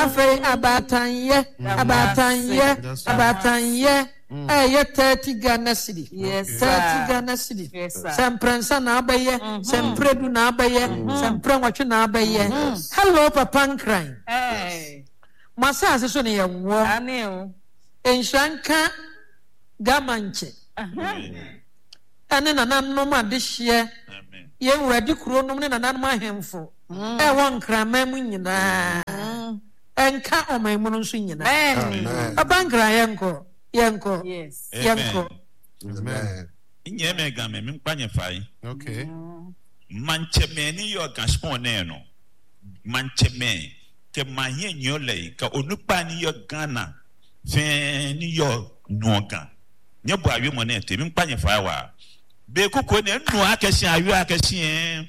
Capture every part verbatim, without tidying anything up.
Afe abatanye, abatanye, abatanye. Eh, ye thirty Ghana cedi. Yes, thirty Ghana cedi. Yes, sir. Semprensa na abaye, sempredu na abaye, semprenwatwe na abaye. Hello, Papa Nkran. Hey. Masa aseso ne yewo. Aneo. Enshanka gamanche. Ane nananom adehye. Amen. Ye wurade kuro nom ne nananom ahemfo. E won krama mu nyina. Enka omamu nso nyina. Amen. Papa Nkran yenko. Yanko. Yes. Yanko. Amen. Inye me game me mpanye fai. Okay. Manche me ni yo gaspon ne no. Manche me ke mahye nyole ka onupa ni yo Ghana. Fe ni yo noga. Nye bo awe mo ne te me mpanye fai wa. Be koko ne nu akesi awe akesi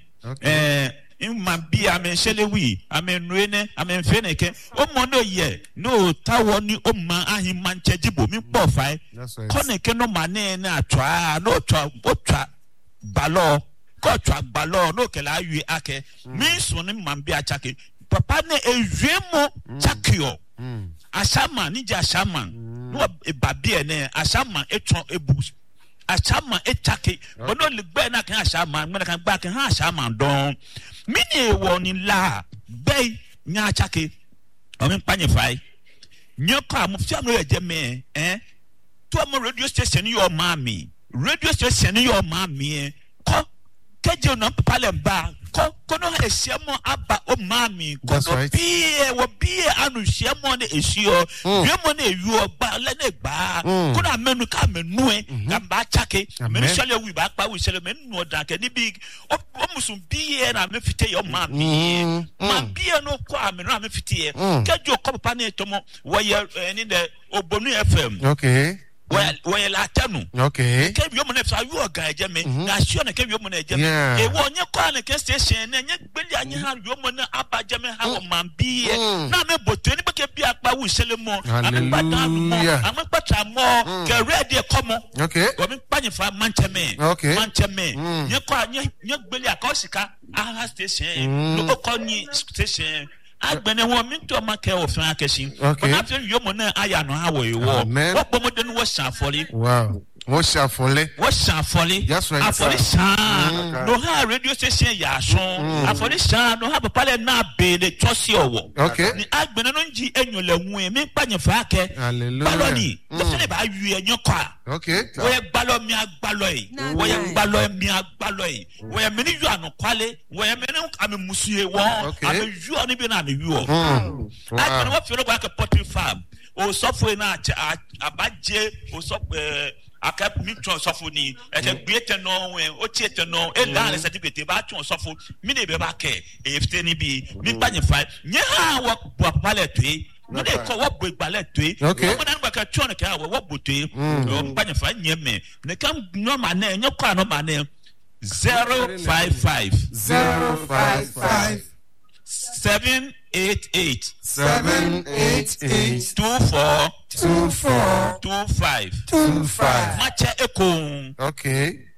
eh Imambi amen shelewi amen nuene amen feneke omo no ye no tawo ni oma ahin manche jibo mi po fai koneke no mane na atwa no twa otwa balo ko twa balo no kela awi ake mi so ni mambi achake papa ne ewiemo chakio asama ni ja asama no ebabie ne asama etwon ebu asama etake bono ligbe na kan asama ngana kan gba kan asama don mini woni la bay nya chake o mi panye fai nyoko amufia no ye me eh to am radio station your mami radio station your mami ko keje no pale ba ko kono esiamo aba o mami ko bie wo bie anu siamo ne esio yemo ne ewu ba le ne gba ko na menu ka menu e ga ba chake menu shale wi ba pa wi shale menu odan ke ni big o musun bie na me fite yo mami ma bie no ko amenu na me fite e kejo ko papa ne tomo wo ye ni de Obonu F M. Okay. Well, well, I tell you. Okay. Kebi yomo na fa you guy jeme. Na sure na kebi yomo na jeme. E wo nye kwa na station na nye gbeli anye ha yomo na aba jeme ha o man bi e. Na me boto ni be bi akpa wu sele mo. Hallelujah. Am pa tra mo ke ready e komo. Okay. Go me panye fa manche me. Okay. Manche me. Nye kwa nye nye gbeli akosika aha station. No ko ni station. Agbene wo minto make ofan akesin ona fe yomo na aya no ha wo ewo wo pomoden wo shafoli wow wo shafoli wo shafoli afoli san no ha radio station ya so afoli san no ha papa le na be le tosi owo ni agbene no nji enyola hu e mi panye fa ake baloni le se ba yu enyo kwa okay wo ye balo mi agbalo yi wo ye balo mi agbalo yi wo ye meni yu anokwale wo ye meni am musuye wo am yu ani bi na you I can what feel like a pottery farm or software na abaje or so I kept me to sophony at a greater no way or theater no a land certificate about to suffer mini back if any be me panify yeah what pallet no they call what big ballet to okay when I'm back at Chona what boot to panify near me they come no my name no car no my name zero five five zero five five seven eight eight seven eight eight two four two four two five two five. Macha Eko. Okay.